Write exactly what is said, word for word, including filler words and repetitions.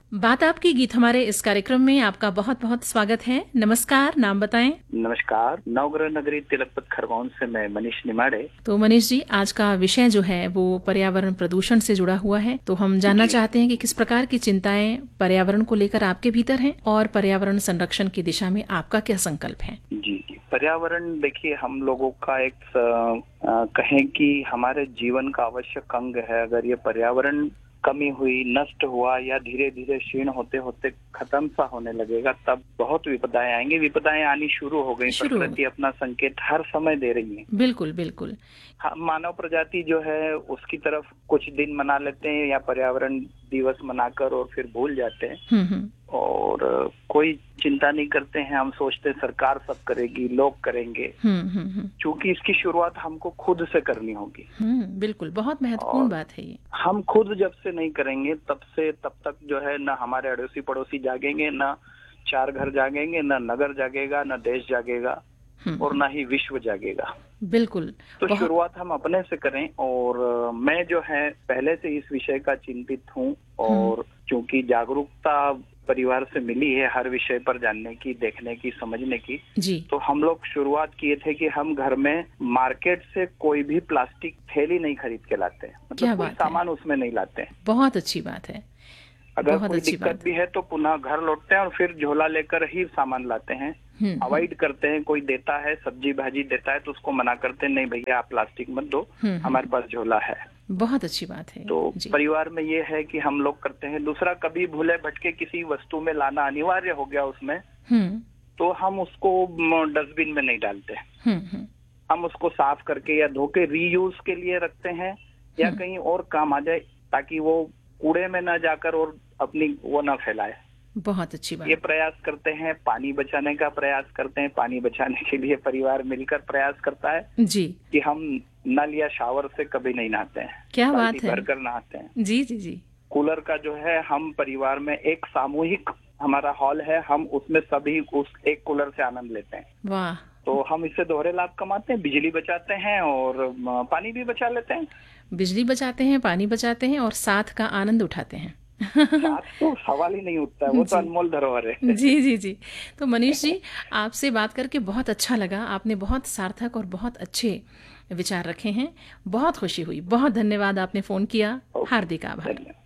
बात आपकी गीत हमारे इस कार्यक्रम में आपका बहुत बहुत स्वागत है। नमस्कार, नाम बताएं। नमस्कार, नवग्रह नगरी तिलकपत खरगोन से मैं मनीष निमाड़े। तो मनीष जी, आज का विषय जो है वो पर्यावरण प्रदूषण से जुड़ा हुआ है। तो हम जानना चाहते हैं कि किस प्रकार की चिंताएं पर्यावरण को लेकर आपके भीतर हैं और पर्यावरण संरक्षण की दिशा में आपका क्या संकल्प है। जी जी पर्यावरण देखिए, हम लोगों का एक आ, कहें कि हमारे जीवन का आवश्यक अंग है। अगर ये पर्यावरण कमी हुई, नष्ट हुआ या धीरे धीरे क्षीण होते होते खत्म सा होने लगेगा, तब बहुत विपदाएं आएंगी। विपदाएं आनी शुरू हो गई, प्रकृति अपना संकेत हर समय दे रही है। बिल्कुल बिल्कुल। हम मानव प्रजाति जो है उसकी तरफ कुछ दिन मना लेते हैं या पर्यावरण दिवस मनाकर और फिर भूल जाते हैं और कोई चिंता नहीं करते हैं। हम सोचते हैं सरकार सब करेगी, लोग करेंगे, क्योंकि इसकी शुरुआत हमको खुद से करनी होगी। बिल्कुल, बहुत महत्वपूर्ण बात है ये। हम खुद जब से नहीं करेंगे तब से तब तक जो है न हमारे अड़ोसी पड़ोसी जागेंगे, न चार घर जागेंगे, न नगर जागेगा, न देश जागेगा और न ही विश्व जागेगा। बिल्कुल। तो शुरुआत हम अपने से करें। और मैं जो है पहले से इस विषय का चिंतित हूँ और क्योंकि जागरूकता परिवार से मिली है हर विषय पर जानने की, देखने की, समझने की जी। तो हम लोग शुरुआत किए थे कि हम घर में मार्केट से कोई भी प्लास्टिक थैली नहीं खरीद के लाते हैं, मतलब कोई सामान उसमें नहीं लाते हैं। बहुत अच्छी बात है। अगर कोई दिक्कत भी है तो पुनः घर लौटते हैं और फिर झोला लेकर ही सामान लाते हैं। अवॉइड करते हैं। कोई देता है, सब्जी भाजी देता है तो उसको मना करते हैं, नहीं भैया आप प्लास्टिक मत दो, हमारे पास झोला है। बहुत अच्छी बात है। तो परिवार में ये है कि हम लोग करते हैं। दूसरा, कभी भूले भटके किसी वस्तु में लाना अनिवार्य हो गया उसमें, तो हम उसको डस्टबिन में नहीं डालते। हम उसको साफ करके या धो के रीयूज के लिए रखते हैं या कहीं और काम आ जाए, ताकि वो कूड़े में ना जाकर और अपनी वो ना फैलाए। बहुत अच्छी बात। ये प्रयास करते हैं। पानी बचाने का प्रयास करते हैं। पानी बचाने के लिए परिवार मिलकर प्रयास करता है जी कि हम नल या शावर से कभी नहीं नहाते हैं। क्या बात है। भरकर नहाते हैं। जी जी जी। कूलर का जो है, हम परिवार में एक सामूहिक हमारा हॉल है, हम उसमें सभी उस एक कूलर से आनंद लेते हैं। वाह। तो हम इससे दोहरे लाभ कमाते हैं, बिजली बचाते हैं और पानी भी बचा लेते हैं। बिजली बचाते हैं, पानी बचाते हैं और साथ का आनंद उठाते हैं। साथ तो सवाल ही नहीं उठता है, वो तो अनमोल धरोहर है। जी जी जी। तो मनीष जी, आपसे बात करके बहुत अच्छा लगा। आपने बहुत सार्थक और बहुत अच्छे विचार रखे हैं। बहुत खुशी हुई। बहुत धन्यवाद, आपने फोन किया। हार्दिक आभार।